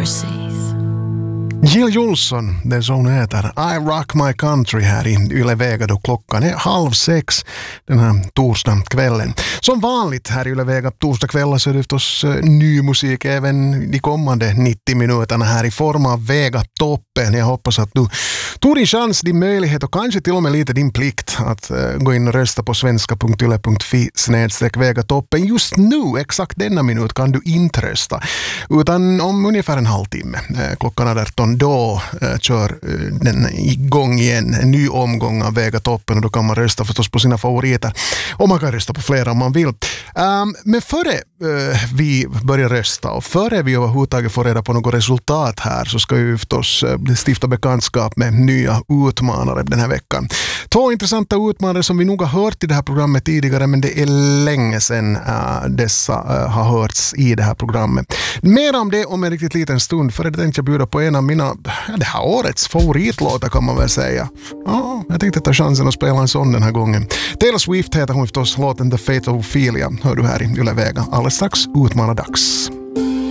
mercies. Jill Johnson, det som hon heter, I Rock My Country här i Yle Vega då klockan är 5:30 den här torsdagskvällen. Som vanligt här i Yle Vega torsdagskvällar så är det förstås ny musik även de kommande 90 minuterna här i form av Vega toppen. Jag hoppas att du tog din chans, din möjlighet och kanske till och med lite din plikt att gå in och rösta på svenska.yle.fi/Vega toppen. Just nu, exakt denna minut, kan du inte rösta. Utan om ungefär en halvtimme, klockan 18, då kör den igång igen. En ny omgång av Vega toppen och då kan man rösta förstås på sina favoriter. Och man kan rösta på flera om man vill. Men före vi börjar rösta och före vi överhuvudtaget får reda på något resultat här så ska vi förstås stifta bekantskap med nya utmanare den här veckan. 2 intressanta utmanare som vi nog har hört i det här programmet tidigare, men det är länge sedan dessa har hörts i det här programmet. Mer om det om en riktigt liten stund, för det tänkte jag bjuda på en av mina, det här årets favoritlåtar kan man väl säga. Ja, jag tänkte ta chansen att spela en sån den här gången. Taylor Swift heter hon förstås, låten The Fate of Ophelia hör du här i Yle Vega. Alldeles strax utmanardags.